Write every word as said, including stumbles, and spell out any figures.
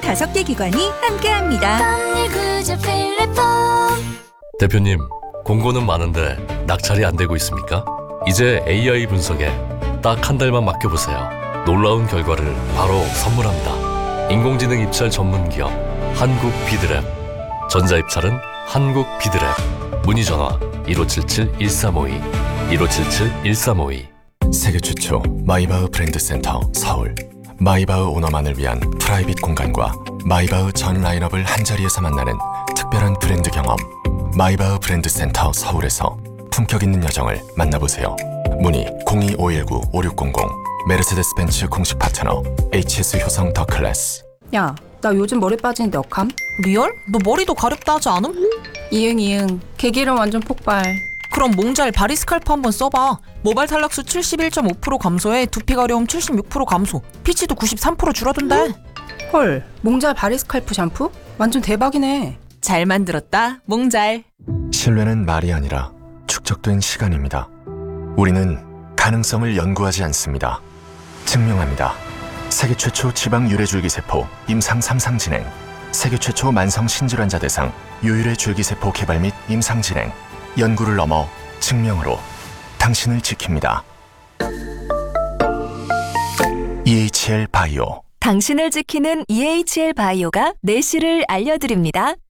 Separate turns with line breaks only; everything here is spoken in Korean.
다섯 개 기관이 함께합니다.
대표님, 공고는 많은데 낙찰이 안 되고 있습니까? 이제 에이아이 분석에 딱 한 달만 맡겨보세요. 놀라운 결과를 바로 선물합니다. 인공지능 입찰 전문 기업 한국 비드랩. 전자입찰은 한국 비드랩. 문의 전화 일오칠칠 일삼오이 일오칠칠 일삼오이.
세계 최초 마이바흐 브랜드 센터 서울. 마이바흐 오너만을 위한 프라이빗 공간과 마이바흐 전 라인업을 한자리에서 만나는 특별한 브랜드 경험. 마이바흐 브랜드 센터 서울에서 품격 있는 여정을 만나보세요. 문의 공이오일구 오육공공. 메르세데스 벤츠 공식 파트너 에이치에스 효성 더 클래스.
야, 나 요즘 머리 빠지는데 억함?
리얼? 너 머리도 가렵다 하지 않음?
이응 이응. 개기름 완전 폭발.
그럼 몽잘 바리스칼프 한번 써봐. 모발 탈락수 칠십일 점 오 퍼센트 감소에 두피 가려움 칠십육 퍼센트 감소, 피치도 구십삼 퍼센트 줄어든대.
헐, 몽잘 바리스칼프 샴푸? 완전 대박이네.
잘 만들었다, 몽잘.
신뢰는 말이 아니라 축적된 시간입니다. 우리는 가능성을 연구하지 않습니다. 증명합니다. 세계 최초 지방 유래 줄기세포 임상 삼 상 진행. 세계 최초 만성 신질환자 대상 유유래 줄기세포 개발 및 임상 진행. 연구를 넘어 증명으로 당신을 지킵니다. 이에이치엘 바이오.
당신을 지키는 이에이치엘 바이오가 내실을 알려드립니다.